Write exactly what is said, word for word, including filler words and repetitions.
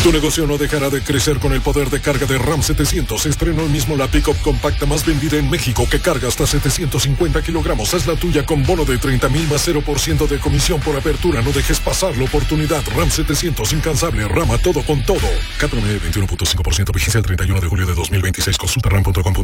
Tu negocio no dejará de crecer con el poder de carga de RAM setecientos. Estrenó hoy mismo la pick-up compacta más vendida en México, que carga hasta setecientos cincuenta kilogramos. Haz la tuya con bono de treinta mil más cero por ciento de comisión por apertura. No dejes pasar la oportunidad. RAM setecientos, incansable, rama todo con todo. Cat promedio veintiuno punto cinco por ciento, vigencia el treinta y uno de julio de dos mil veintiséis. Consulta ram punto com.